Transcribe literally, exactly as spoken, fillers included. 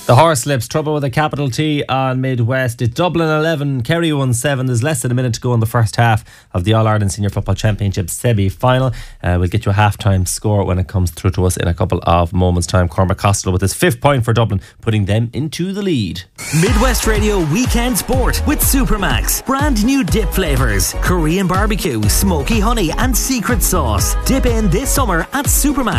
The horse slips, trouble with a capital T on Midwest. It's Dublin eleven, Kerry one seven. There's less than a minute to go in the first half of the All-Ireland Senior Football Championship semi-final. Uh, we'll get you a half-time score when it comes through to us in a couple of moments' time. Cormac Costello with his fifth point for Dublin, putting them into the lead. Midwest Radio Weekend Sport with Supermax. Brand new dip flavours. Korean barbecue, smoky honey and secret sauce. Dip in this summer at Supermax.